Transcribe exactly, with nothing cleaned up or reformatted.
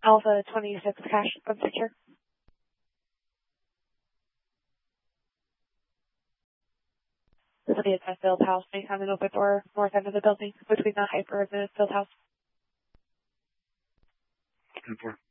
Alpha twenty-six cash unsecure. This will be at the field house based on an open door north end of the building between the hyper and the field house. ten four.